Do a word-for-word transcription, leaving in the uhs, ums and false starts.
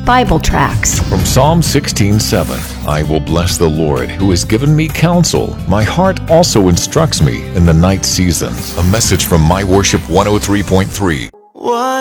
Bible tracts. From Psalm sixteen seven, I will bless the Lord who has given me counsel. My heart also instructs me in the night seasons. A message from My Worship one oh three point three. What